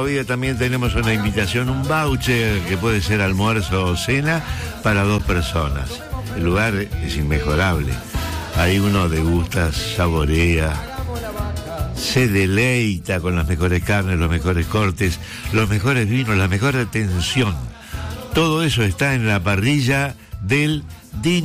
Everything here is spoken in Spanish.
movida también tenemos una invitación, un voucher que puede ser almuerzo o cena para 2 personas. El lugar es inmejorable. Ahí uno degusta, saborea, se deleita con las mejores carnes, los mejores cortes, los mejores vinos, la mejor atención. Todo eso está en la parrilla del